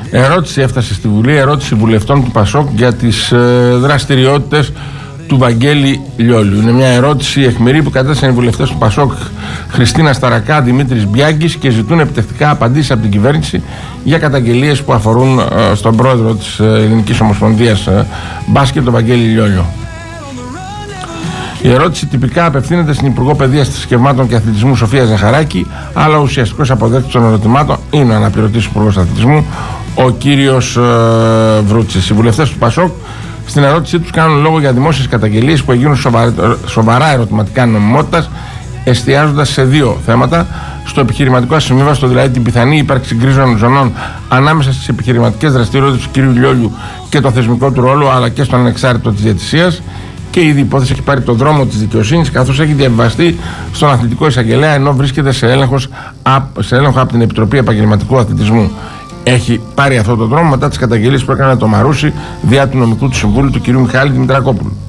Ερώτηση έφτασε στη Βουλή, ερώτηση βουλευτών του ΠΑΣΟΚ για τις δραστηριότητες του Βαγγέλη Λιόλιου. Είναι μια ερώτηση αιχμηρή που κατέθεσαν οι βουλευτές του ΠΑΣΟΚ Χριστίνα Σταρακά, Δημήτρης Μπιάγκης και ζητούν επιτευχτικά απαντήσεις από την κυβέρνηση για καταγγελίες που αφορούν στον πρόεδρο της Ελληνικής Ομοσπονδίας Μπάσκετ, τον Βαγγέλη Λιόλιο. Η ερώτηση τυπικά απευθύνεται στην Υπουργό Παιδείας, Θρησκευμάτων και Αθλητισμού Σοφία Ζαχαράκη, αλλά ο ουσιαστικός αποδέκτης των ερωτημάτων είναι ο αναπληρωτής Υπουργός Αθλητισμού, ο κύριος Βρούτσης. Οι βουλευτές του ΠΑΣΟΚ στην ερώτησή τους κάνουν λόγο για δημόσιες καταγγελίες που έγινουν σοβαρά ερωτηματικά νομιμότητας, εστιάζοντας σε δύο θέματα: στο επιχειρηματικό ασυμβίβαστο, δηλαδή την πιθανή ύπαρξη γκρίζων ζωνών ανάμεσα στις επιχειρηματικές δραστηριότητες του κ. Λιόλιου και το θεσμικό του ρόλο, αλλά και στον ανεξάρτητο της διαιτησίας. Και η υπόθεση έχει πάρει τον δρόμο της δικαιοσύνης, καθώς έχει διαβιβαστεί στον αθλητικό εισαγγελέα, ενώ βρίσκεται σε έλεγχο από την Επιτροπή Επαγγελματικού Αθλητισμού. Έχει πάρει αυτό τον δρόμο μετά τις καταγγελίες που έκανε το Μαρούσι διά του νομικού του συμβούλου του κ. Μιχάλη Δημητρακόπουλου.